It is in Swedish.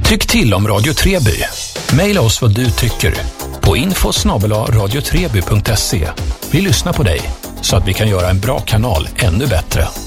Tyck till om Radio Treby. Maila oss vad du tycker på info@radiotreby.se. Vi lyssnar på dig så att vi kan göra en bra kanal ännu bättre.